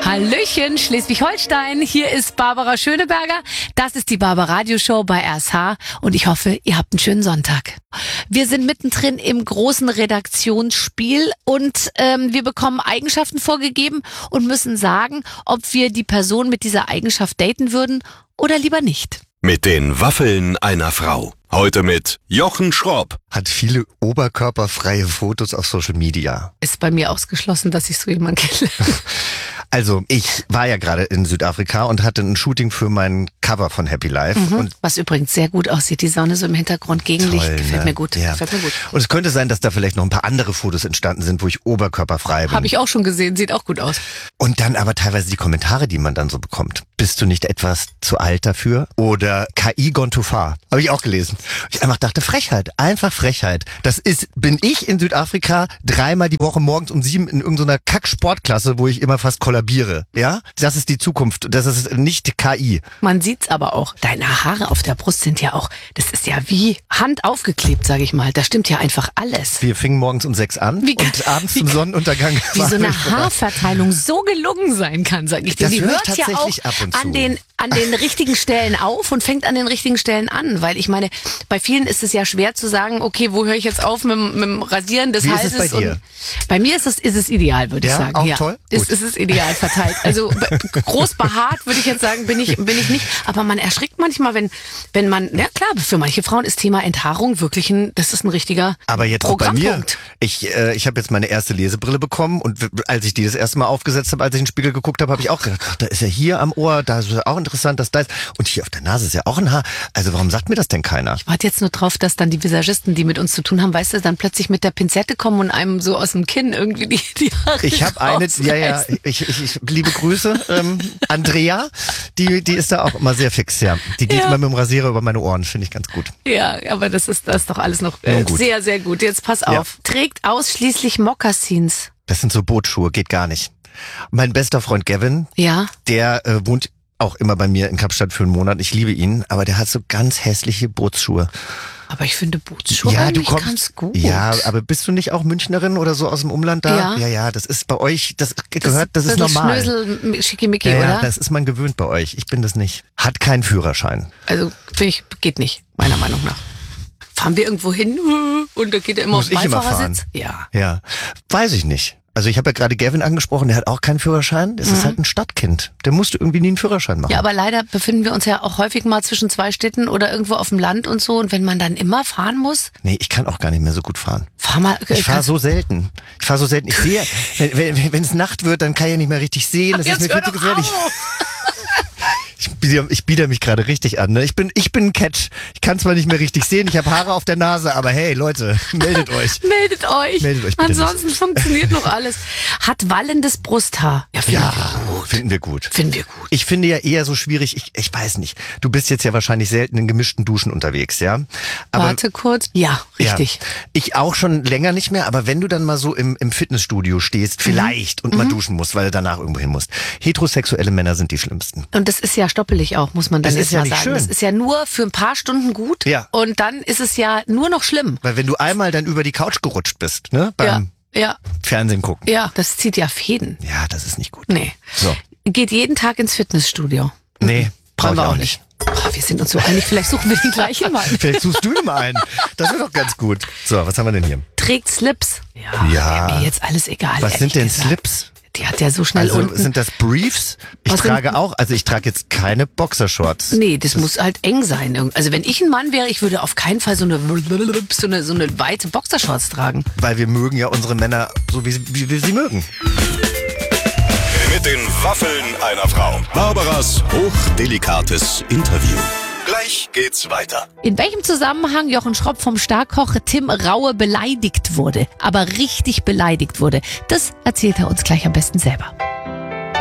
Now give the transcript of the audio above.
Hallöchen, Schleswig-Holstein. Hier ist Barbara Schöneberger. Das ist die Barbara-Radio-Show bei RSH und ich hoffe, ihr habt einen schönen Sonntag. Wir sind mittendrin im großen Redaktionsspiel und wir bekommen Eigenschaften vorgegeben und müssen sagen, ob wir die Person mit dieser Eigenschaft daten würden oder lieber nicht. Mit den Waffeln einer Frau. Heute mit Jochen Schropp. Hat viele oberkörperfreie Fotos auf Social Media. Ist bei mir ausgeschlossen, dass ich so jemanden kenne. Also, ich war ja gerade in Südafrika und hatte ein Shooting für mein Cover von Happy Life. Und was übrigens sehr gut aussieht. Die Sonne so im Hintergrund, Gegenlicht. toll, Gefällt ne? mir gut. Ja. Gefällt mir gut. Und es könnte sein, dass da vielleicht noch ein paar andere Fotos entstanden sind, wo ich oberkörperfrei bin. Habe ich auch schon gesehen. Sieht auch gut aus. Und dann aber teilweise die Kommentare, die man dann so bekommt. Bist du nicht etwas zu alt dafür? Oder KI gone too far? Habe ich auch gelesen. Ich einfach dachte, Frechheit. Einfach Frechheit. Bin ich in Südafrika 3-mal die Woche morgens um 7 in irgendeiner Kack-Sportklasse, wo ich immer fast kollabiere. Ja? Das ist die Zukunft. Das ist nicht KI. Man sieht's aber auch. Deine Haare auf der Brust sind ja auch, das ist ja wie Hand aufgeklebt, sage ich mal. Da stimmt ja einfach alles. Wir fingen morgens um 6 an und abends zum Sonnenuntergang. Wie so eine Haarverteilung so gelungen sein kann, sage ich dir. Das Die höre ich hört ja auch tatsächlich ab und zu. an den richtigen Stellen auf und fängt an den richtigen Stellen an. Weil ich meine, bei vielen ist es ja schwer zu sagen, okay, wo höre ich jetzt auf mit dem Rasieren des Wie Halses? ist es bei dir? Und bei mir ist es ideal, würde ich sagen. Auch ja, toll? ist es ideal verteilt. Also groß behaart, würde ich jetzt sagen, bin ich nicht. Aber man erschrickt manchmal, wenn man, ja klar, für manche Frauen ist Thema Enthaarung wirklich das ist ein richtiger Aber jetzt auch bei mir. Programmpunkt. Ich habe jetzt meine erste Lesebrille bekommen und als ich die das erste Mal aufgesetzt habe, als ich in den Spiegel geguckt habe, habe ich auch gedacht, ach, da ist ja hier am Ohr, da ist ja auch interessant, dass da ist. Und hier auf der Nase ist ja auch ein Haar. Also warum sagt mir das denn keiner? Ich warte jetzt nur drauf, dass dann die Visagisten, die mit uns zu tun haben, weißt du, dann plötzlich mit der Pinzette kommen und einem so aus dem Kinn irgendwie die Haare Ich habe eine, rausreißen. ich liebe Grüße, Andrea, die ist da auch immer sehr fix, ja. Die geht Ja. immer mit dem Rasierer über meine Ohren, finde ich ganz gut. Ja, aber das ist doch alles noch Nun gut. sehr, sehr gut. Jetzt pass Ja. auf. Trägt ausschließlich Mokassins. Das sind so Bootsschuhe, geht gar nicht. Mein bester Freund Gavin, Ja. der wohnt auch immer bei mir in Kapstadt für einen Monat. Ich liebe ihn, aber der hat so ganz hässliche Bootsschuhe. Aber ich finde Bootsschuhe Ja, eigentlich ganz gut. Ja, aber bist du nicht auch Münchnerin oder so aus dem Umland da? Ja. Ja, das ist bei euch, das ist normal. Schnösel, schickimicki, Ja, oder? das ist man gewöhnt bei euch. Ich bin das nicht. Hat keinen Führerschein. Also, geht nicht, meiner Meinung nach. Fahren wir irgendwo hin und da geht er immer Muss auf ich den immer Beifahrersitz? Ja. Ja, weiß ich nicht. Also ich habe ja gerade Gavin angesprochen, der hat auch keinen Führerschein. Das ist halt ein Stadtkind. Der musste irgendwie nie einen Führerschein machen. Ja, aber leider befinden wir uns ja auch häufig mal zwischen zwei Städten oder irgendwo auf dem Land und so. Und wenn man dann immer fahren muss, Nee, ich kann auch gar nicht mehr so gut fahren. fahr mal. Ich fahre so selten. Ich sehe, wenn es Nacht wird, dann kann ich ja nicht mehr richtig sehen. Das ist mir viel zu gefährlich. Ich biete mich gerade richtig an. Ne? Ich bin ein Catch. Ich kann zwar nicht mehr richtig sehen, ich habe Haare auf der Nase, aber hey Leute, meldet euch. Meldet euch. Meldet euch bitte Ansonsten funktioniert noch alles. Hat wallendes Brusthaar. Ja, Finden wir gut. Finden wir gut. Ich finde ja eher so schwierig, ich weiß nicht, du bist jetzt ja wahrscheinlich selten in gemischten Duschen unterwegs, ja? Aber Warte kurz. Ja, richtig. Ja, ich auch schon länger nicht mehr, aber wenn du dann mal so im Fitnessstudio stehst, vielleicht, und mal duschen musst, weil du danach irgendwo hin musst. Heterosexuelle Männer sind die schlimmsten. Und das ist ja stoppelig auch, muss man dann Das jetzt ist ja mal nicht sagen. schön. Das ist ja nur für ein paar Stunden gut. Ja. Und dann ist es ja nur noch schlimm. Weil wenn du einmal dann über die Couch gerutscht bist, ne, beim Ja. Fernsehen gucken. Ja, das zieht ja Fäden. Ja, das ist nicht gut. Nee. So. Geht jeden Tag ins Fitnessstudio. Nee, brauchen wir auch nicht. Oh, wir sind uns so einig, vielleicht suchen wir den gleichen mal. Vielleicht suchst du mal einen. Das wäre doch ganz gut. So, was haben wir denn hier? Trägt Slips. Ja. Wäre mir jetzt alles egal. Was ehrlich sind denn gesagt. Slips? Die hat ja so schnell Also unten. sind das Briefs? Ich Was sind- trage auch, also ich trage jetzt keine Boxershorts. Nee, das muss halt eng sein. Also wenn ich ein Mann wäre, ich würde auf keinen Fall so eine weite Boxershorts tragen. Weil wir mögen ja unsere Männer so, wie wir sie mögen. Mit den Waffeln einer Frau. Barbaras hochdelikates Interview. Gleich geht's weiter. In welchem Zusammenhang Jochen Schropp vom Starkoch Tim Raue beleidigt wurde, aber richtig beleidigt wurde, das erzählt er uns gleich am besten selber.